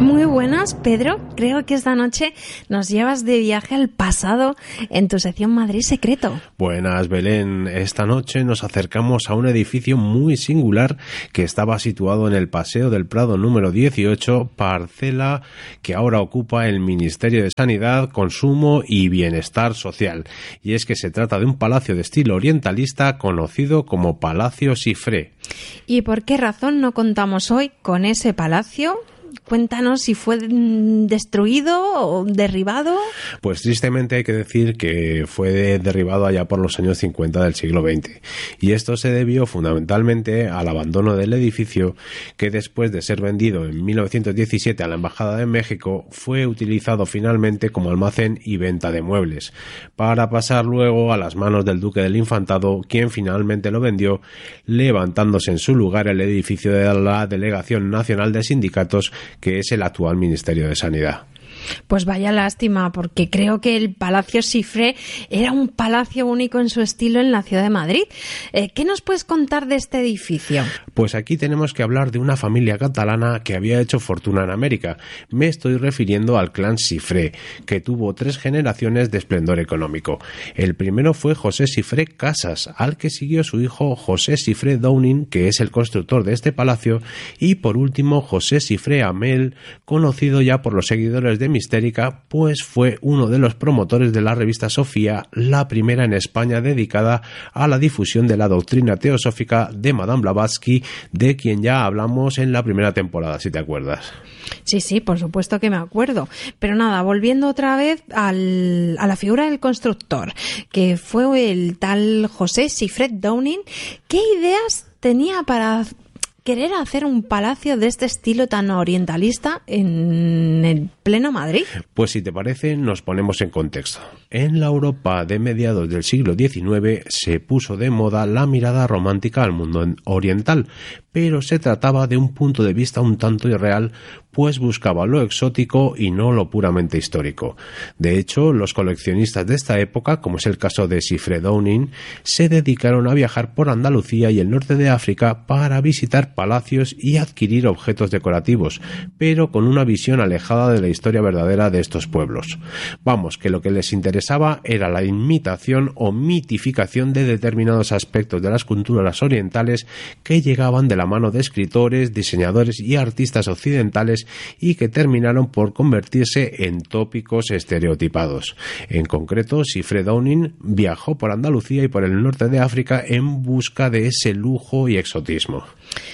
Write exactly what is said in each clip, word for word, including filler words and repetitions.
Muy buenas, Pedro. Creo que esta noche nos llevas de viaje al pasado en tu sección Madrid Secreto. Buenas, Belén. Esta noche nos acercamos a un edificio muy singular que estaba situado en el Paseo del Prado número dieciocho, parcela que ahora ocupa el Ministerio de Sanidad, Consumo y Bienestar Social. Y es que se trata de un palacio de estilo orientalista conocido como Palacio Cifré. ¿Y por qué razón no contamos hoy con ese palacio? Cuéntanos si fue destruido o derribado. Pues tristemente hay que decir que fue derribado allá por los años cincuenta del siglo veinte. Y esto se debió fundamentalmente al abandono del edificio, que después de ser vendido en mil novecientos diecisiete a la Embajada de México, fue utilizado finalmente como almacén y venta de muebles, para pasar luego a las manos del Duque del Infantado, quien finalmente lo vendió, levantándose en su lugar el edificio de la Delegación Nacional de Sindicatos, que es el actual Ministerio de Sanidad. Pues vaya lástima, porque creo que el Palacio Cifré era un palacio único en su estilo en la ciudad de Madrid. Eh, ¿Qué nos puedes contar de este edificio? Pues aquí tenemos que hablar de una familia catalana que había hecho fortuna en América. Me estoy refiriendo al clan Cifré, que tuvo tres generaciones de esplendor económico. El primero fue José Cifré Casas, al que siguió su hijo José Cifré Downing, que es el constructor de este palacio, y por último José Cifré Amel, conocido ya por los seguidores de Mistérica, pues fue uno de los promotores de la revista Sofía, la primera en España dedicada a la difusión de la doctrina teosófica de Madame Blavatsky, de quien ya hablamos en la primera temporada, si te acuerdas. Sí, sí, por supuesto que me acuerdo. Pero nada, volviendo otra vez al, a la figura del constructor, que fue el tal José Cifré Downing, ¿qué ideas tenía para querer hacer un palacio de este estilo tan orientalista en el pleno Madrid? Pues si te parece, nos ponemos en contexto. En la Europa de mediados del siglo diecinueve se puso de moda la mirada romántica al mundo oriental, pero se trataba de un punto de vista un tanto irreal, pues buscaba lo exótico y no lo puramente histórico. De hecho, los coleccionistas de esta época, como es el caso de Cifré Downing, se dedicaron a viajar por Andalucía y el norte de África para visitar palacios y adquirir objetos decorativos, pero con una visión alejada de la historia verdadera de estos pueblos. Vamos, que lo que les interesaba era la imitación o mitificación de determinados aspectos de las culturas orientales que llegaban de la mano de escritores, diseñadores y artistas occidentales y que terminaron por convertirse en tópicos estereotipados. En concreto, Cifré Downing viajó por Andalucía y por el norte de África en busca de ese lujo y exotismo.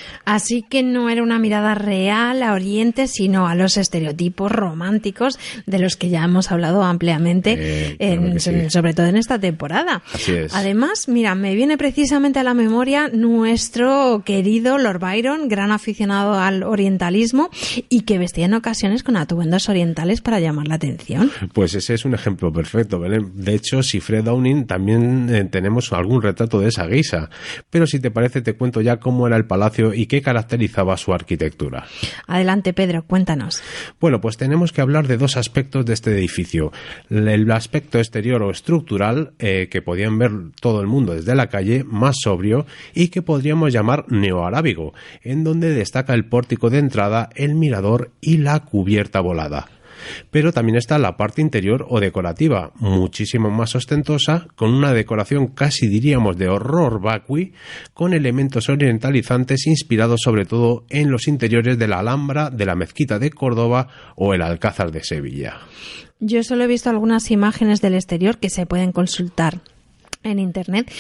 Así que no era una mirada real a Oriente, sino a los estereotipos románticos de los que ya hemos hablado ampliamente, eh, en, claro sí. sobre todo en esta temporada. Así es. Además, mira, me viene precisamente a la memoria nuestro querido Lord Byron, gran aficionado al orientalismo y que vestía en ocasiones con atuendos orientales para llamar la atención. Pues ese es un ejemplo perfecto, Belén. De hecho, Cifré Downing también eh, tenemos algún retrato de esa guisa. Pero si te parece, te cuento ya cómo era el palacio y qué caracterizaba su arquitectura. Adelante, Pedro, cuéntanos. Bueno, pues tenemos que hablar de dos aspectos de este edificio. El aspecto exterior o estructural, eh, que podían ver todo el mundo desde la calle, más sobrio, y que podríamos llamar neoarábigo, en donde destaca el pórtico de entrada, el mirador y la cubierta volada. Pero también está la parte interior o decorativa, muchísimo más ostentosa, con una decoración casi diríamos de horror vacui, con elementos orientalizantes inspirados sobre todo en los interiores de la Alhambra, de la Mezquita de Córdoba o el Alcázar de Sevilla. Yo solo he visto algunas imágenes del exterior que se pueden consultar en internet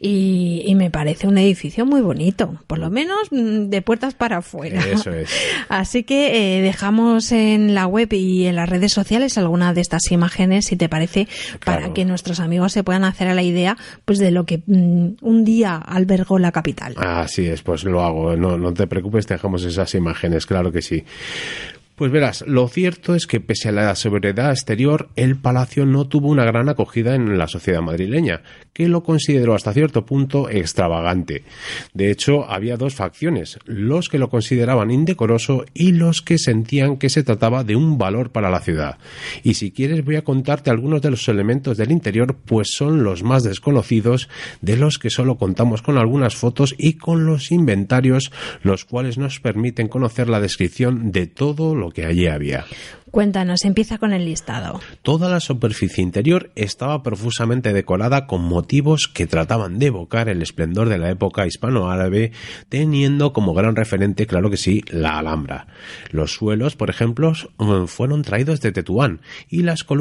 y, y me parece un edificio muy bonito, por lo menos de puertas para afuera. Eso es. Así que eh, dejamos en la web y en las redes sociales alguna de estas imágenes, si te parece, para claro, que nuestros amigos se puedan hacer a la idea pues de lo que mm, un día albergó la capital. Así es, pues lo hago, no, no te preocupes, dejamos esas imágenes, claro que sí. Pues verás, lo cierto es que pese a la sobriedad exterior, el palacio no tuvo una gran acogida en la sociedad madrileña, que lo consideró hasta cierto punto extravagante. De hecho, había dos facciones, los que lo consideraban indecoroso y los que sentían que se trataba de un valor para la ciudad. Y si quieres voy a contarte algunos de los elementos del interior, pues son los más desconocidos, de los que solo contamos con algunas fotos y con los inventarios, los cuales nos permiten conocer la descripción de todo lo lo que allí había. Cuéntanos, empieza con el listado. Toda la superficie interior estaba profusamente decorada con motivos que trataban de evocar el esplendor de la época hispano-árabe, teniendo como gran referente, claro que sí, la Alhambra. Los suelos, por ejemplo, fueron traídos de Tetuán y las columnas